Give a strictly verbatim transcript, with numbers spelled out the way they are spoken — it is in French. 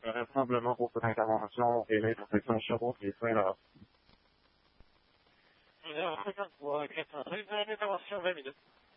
serait probablement pour cette intervention et l'intersection Chevaux qui est Saint-Laurent. zéro cinquante-trois, quatre cent treize, l'intervention vingt minutes.